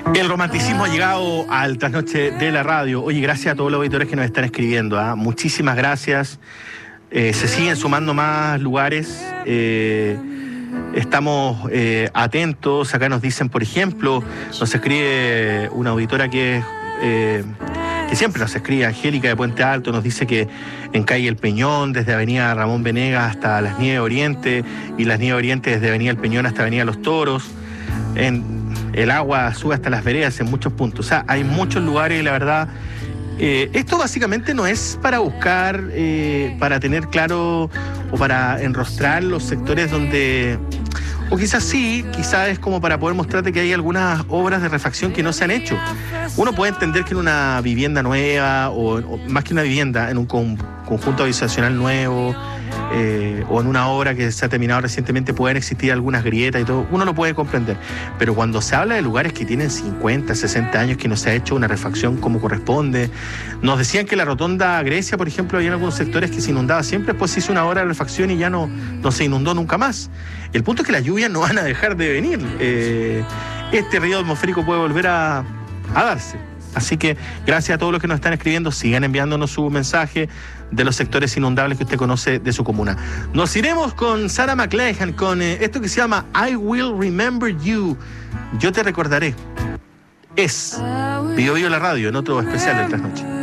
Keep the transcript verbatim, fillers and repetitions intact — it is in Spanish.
El romanticismo ha llegado al trasnoche de la radio. Oye, gracias a todos los auditores que nos están escribiendo, ¿eh? Muchísimas gracias. Eh, se siguen sumando más lugares. Eh, estamos eh, atentos. Acá nos dicen, por ejemplo, nos escribe una auditora que es... Eh, que siempre nos escribe, Angélica de Puente Alto, nos dice que en calle El Peñón, desde avenida Ramón Venegas hasta las Nieves Oriente, y las Nieves Oriente desde avenida El Peñón hasta avenida Los Toros, en, el agua sube hasta las veredas en muchos puntos. O sea, hay muchos lugares y la verdad, eh, esto básicamente no es para buscar, eh, para tener claro o para enrostrar los sectores donde... O quizás sí, quizás es como para poder mostrarte que hay algunas obras de refacción que no se han hecho. Uno puede entender que en una vivienda nueva, o, o más que una vivienda, en un con, conjunto habitacional nuevo, eh, o en una obra que se ha terminado recientemente, pueden existir algunas grietas y todo. Uno lo puede comprender. Pero cuando se habla de lugares que tienen cincuenta, sesenta años que no se ha hecho una refacción como corresponde, nos decían que la rotonda Grecia, por ejemplo, había algunos sectores que se inundaba siempre, después se hizo una obra de refacción y ya no, no se inundó nunca más. El punto es que las lluvias no van a dejar de venir. Eh, este río atmosférico puede volver a, a darse. Así que gracias a todos los que nos están escribiendo, sigan enviándonos su mensaje de los sectores inundables que usted conoce de su comuna. Nos iremos con Sarah McLachlan, con eh, esto que se llama I Will Remember You. Yo te recordaré. Es Bio Bio la radio, en otro especial del Trasnoche.